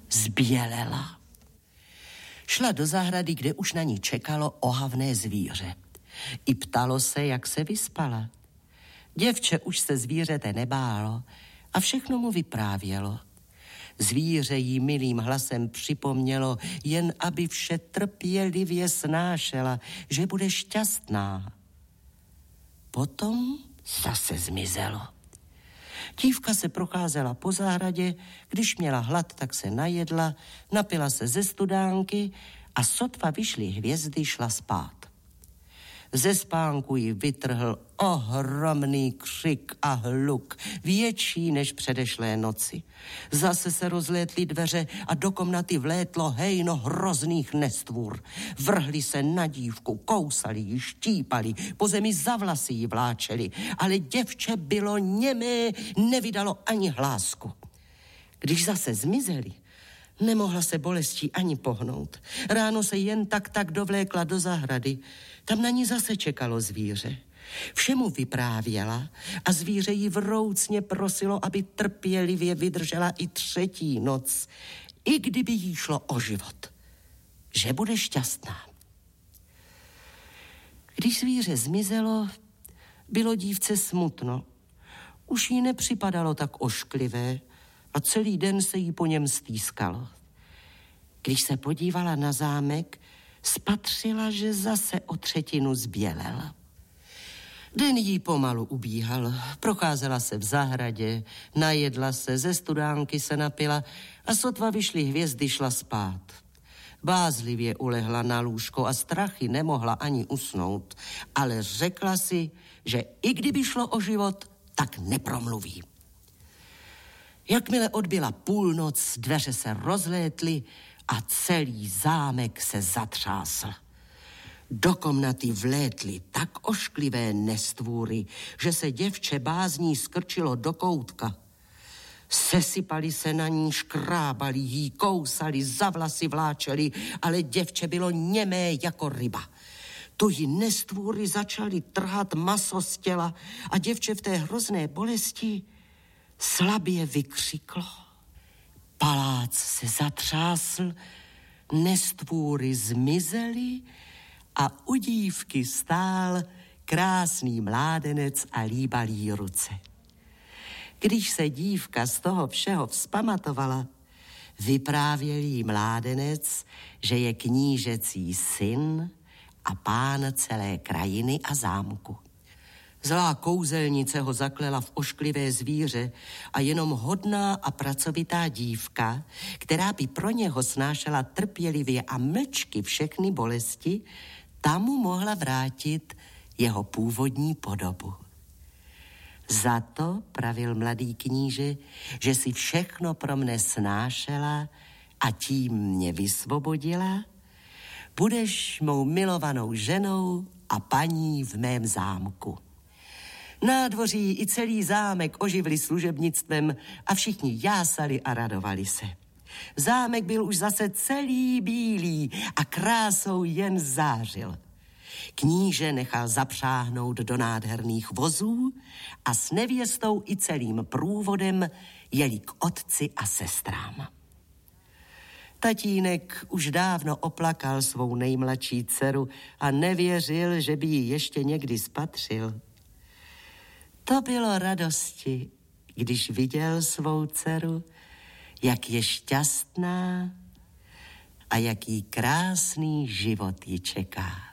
zbělela. Šla do zahrady, kde už na ní čekalo ohavné zvíře. I ptalo se, jak se vyspala. Děvče už se zvířete nebálo a všechno mu vyprávělo. Zvíře jí milým hlasem připomnělo, jen aby vše trpělivě snášela, že bude šťastná. Potom zase zmizelo. Dívka se procházela po zahradě, když měla hlad, tak se najedla, napila se ze studánky a sotva vyšly hvězdy, šla spát. Ze spánku ji vytrhl ohromný křik a hluk, větší než předešlé noci. Zase se rozlétly dveře a do komnaty vlétlo hejno hrozných nestvůr. Vrhli se na dívku, kousali ji, štípali, po zemi za vlasy ji vláčeli, ale děvče bylo němé, nevydalo ani hlásku. Když zase zmizeli, nemohla se bolestí ani pohnout. Ráno se jen tak dovlékla do zahrady. Tam na ní zase čekalo zvíře. Všemu vyprávěla a zvíře jí vroucně prosilo, aby trpělivě vydržela i 3. noc, i kdyby jí šlo o život, že bude šťastná. Když zvíře zmizelo, bylo dívce smutno. Už jí nepřipadalo tak ošklivé a celý den se jí po něm stýskalo. Když se podívala na zámek, spatřila, že zase o 1/3 zbělel. Den jí pomalu ubíhal, procházela se v zahradě, najedla se, ze studánky se napila a sotva vyšly hvězdy, šla spát. Bázlivě ulehla na lůžko a strachy nemohla ani usnout, ale řekla si, že i kdyby šlo o život, tak nepromluví. Jakmile odbyla půlnoc, dveře se rozlétly a celý zámek se zatřásl. Do komnaty vlétly tak ošklivé nestvůry, že se děvče bázní skrčilo do koutka. Sesypali se na ní, škrábali jí, kousali, za vlasy vláčeli, ale děvče bylo němé jako ryba. Tuhy nestvůry začaly trhat maso z těla a děvče v té hrozné bolesti slabě vykřiklo. Palác se zatřásl, nestvůry zmizely a u dívky stál krásný mládenec a líbal jí ruce. Když se dívka z toho všeho vzpamatovala, vyprávěl jí mládenec, že je knížecí syn a pán celé krajiny a zámku. Zlá kouzelnice ho zaklela v ošklivé zvíře a jenom hodná a pracovitá dívka, která by pro něho snášela trpělivě a mlčky všechny bolesti, ta mu mohla vrátit jeho původní podobu. Za to, pravil mladý kníže, že si všechno pro mne snášela a tím mě vysvobodila, budeš mou milovanou ženou a paní v mém zámku. Nádvoří i celý zámek oživli služebnictvem a všichni jásali a radovali se. Zámek byl už zase celý bílý a krásou jen zářil. Kníže nechal zapřáhnout do nádherných vozů a s nevěstou i celým průvodem jeli k otci a sestrám. Tatínek už dávno oplakal svou nejmladší dceru a nevěřil, že by ji ještě někdy spatřil. To bylo radosti, když viděl svou dceru, jak je šťastná a jaký krásný život ji čeká.